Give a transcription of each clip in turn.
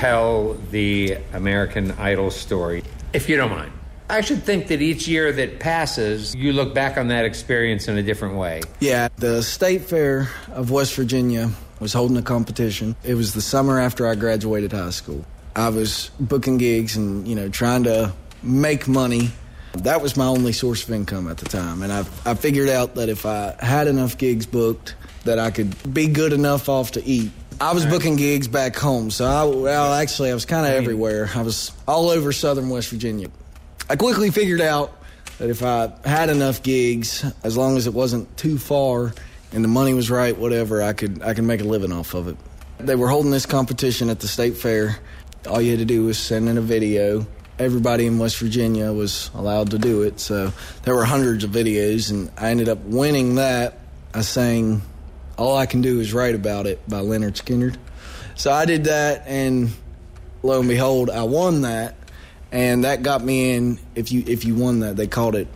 tell the American Idol story, if you don't mind. I should think that each year that passes, you look back on that experience in a different way. Yeah, the State Fair of West Virginia was holding a competition. It was the summer after I graduated high school. I was booking gigs and, trying to make money. That was my only source of income at the time. And I figured out that if I had enough gigs booked, that I could be good enough off to eat. I was booking gigs back home, so I was kind of everywhere. I was all over southern West Virginia. I quickly figured out that if I had enough gigs, as long as it wasn't too far and the money was right, whatever, I could make a living off of it. They were holding this competition at the State Fair. All you had to do was send in a video. Everybody in West Virginia was allowed to do it, so there were hundreds of videos, and I ended up winning that. I sang All I Can Do Is Write About It by Lynyrd Skynyrd. So I did that, and lo and behold, I won that. And that got me in. If you won that, they called it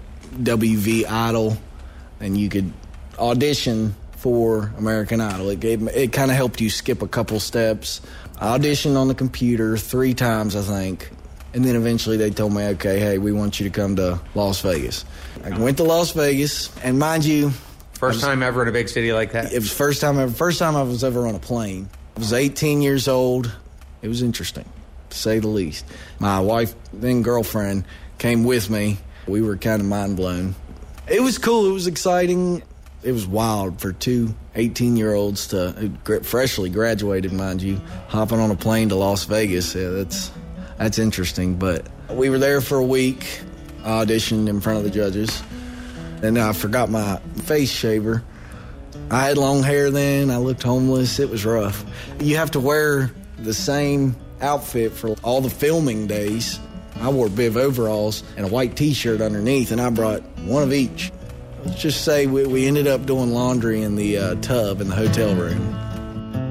WV Idol, and you could audition for American Idol. It kind of helped you skip a couple steps. I auditioned on the computer 3 times, I think, and then eventually they told me, okay, hey, we want you to come to Las Vegas. I went to Las Vegas, and mind you, first time ever in a big city like that? It was first time I was ever on a plane. I was 18 years old. It was interesting, to say the least. My wife, then girlfriend, came with me. We were kind of mind blown. It was cool. It was exciting. It was wild for 2 18-year-olds to freshly graduated, mind you, hopping on a plane to Las Vegas. Yeah, that's interesting. But we were there for a week. I auditioned in front of the judges. And I forgot my face shaver. I had long hair then. I looked homeless. It was rough. You have to wear the same outfit for all the filming days. I wore bib overalls and a white T-shirt underneath, and I brought one of each. Let's just say we ended up doing laundry in the tub in the hotel room.